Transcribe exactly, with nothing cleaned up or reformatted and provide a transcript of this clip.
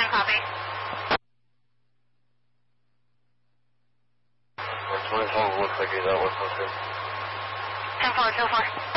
ten copy. one twenty-four looks like he's out with something. ten four, two four.